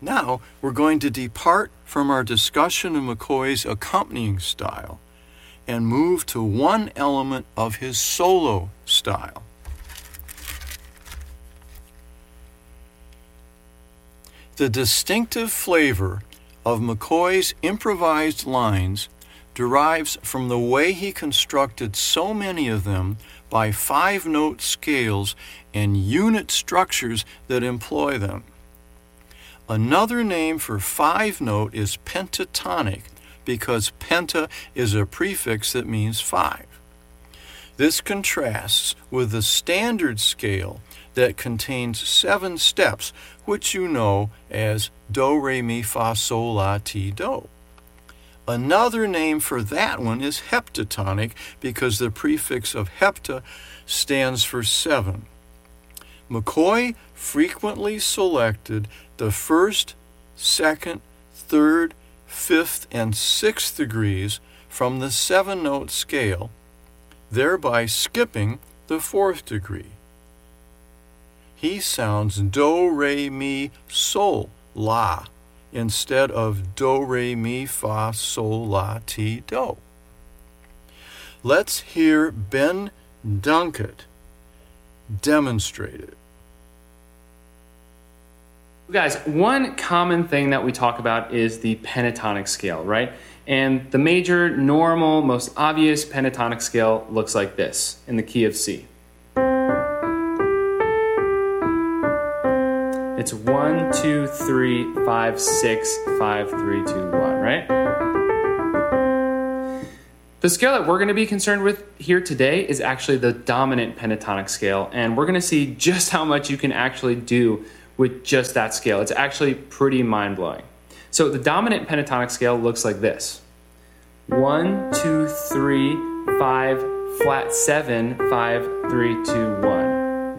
Now, we're going to depart from our discussion of McCoy's accompanying style and move to one element of his solo style. The distinctive flavor of McCoy's improvised lines derives from the way he constructed so many of them by 5-note scales and unit structures that employ them. Another name for 5-note is pentatonic, because penta is a prefix that means 5. This contrasts with the standard scale that contains 7 steps, which you know as do, re, mi, fa, sol, la, ti, do. Another name for that one is heptatonic, because the prefix of hepta stands for 7. McCoy frequently selected the first, second, third, fifth, and sixth degrees from the 7-note scale, thereby skipping the 4th degree. He sounds do, re, mi, sol, la, instead of do, re, mi, fa, sol, la, ti, do. Let's hear Ben Dunkett demonstrate it. Guys, one common thing that we talk about is the pentatonic scale, right? And the major, normal, most obvious pentatonic scale looks like this in the key of C. It's 1, 2, 3, 5, 6, 5, 3, 2, 1, right? The scale that we're going to be concerned with here today is actually the dominant pentatonic scale, and we're going to see just how much you can actually do with just that scale. It's actually pretty mind-blowing. So the dominant pentatonic scale looks like this. 1, 2, 3, 5, flat 7, 5, 3, 2, 1.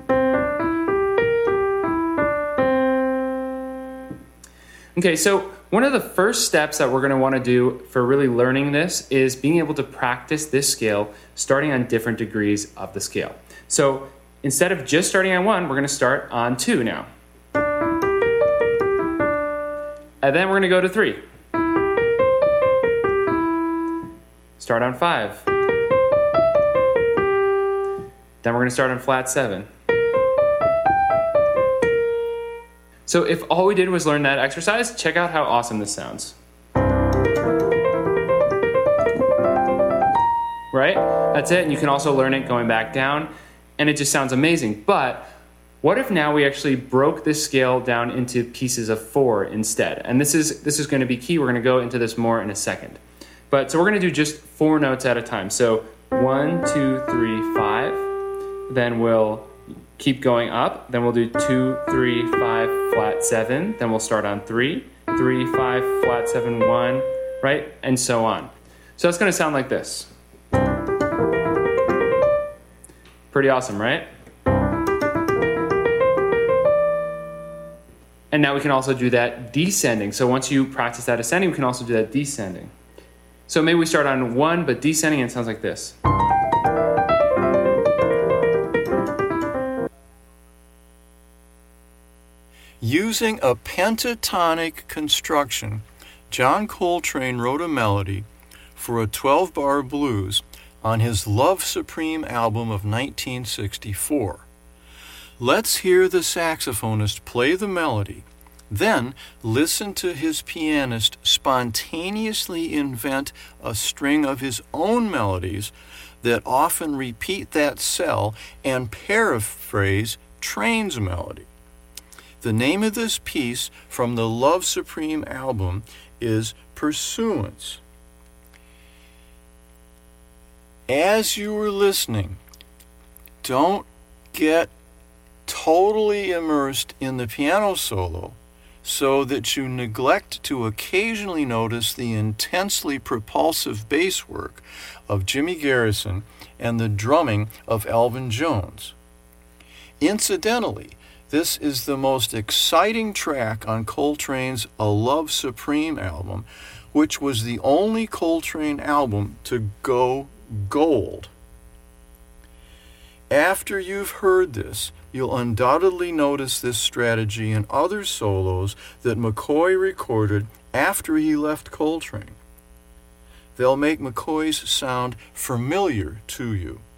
Okay, so one of the first steps that we're going to want to do for really learning this is being able to practice this scale starting on different degrees of the scale. So instead of just starting on 1, we're going to start on 2 now. And then we're going to go to 3. Start on 5. Then we're going to start on flat 7. So if all we did was learn that exercise, check out how awesome this sounds. Right? That's it. And you can also learn it going back down, and it just sounds amazing. But what if now we actually broke this scale down into pieces of 4 instead? And this is going to be key. We're going to go into this more in a second. But so we're going to do just 4 notes at a time. So 1, 2, 3, 5. Then we'll keep going up. Then we'll do 2, 3, 5, flat 7. Then we'll start on 3, 3, 5, flat 7, 1, right? And so on. So that's going to sound like this. Pretty awesome, right? And now we can also do that descending. So once you practice that ascending, we can also do that descending. So maybe we start on 1, but descending, and it sounds like this. Using a pentatonic construction, John Coltrane wrote a melody for a 12-bar blues on his Love Supreme album of 1964. Let's hear the saxophonist play the melody, then listen to his pianist spontaneously invent a string of his own melodies that often repeat that cell and paraphrase Train's melody. The name of this piece from the Love Supreme album is Pursuance. As you were listening, don't get totally immersed in the piano solo so that you neglect to occasionally notice the intensely propulsive bass work of Jimmy Garrison and the drumming of Elvin Jones. Incidentally, this is the most exciting track on Coltrane's A Love Supreme album, which was the only Coltrane album to go gold. After you've heard this, you'll undoubtedly notice this strategy in other solos that McCoy recorded after he left Coltrane. They'll make McCoy's sound familiar to you.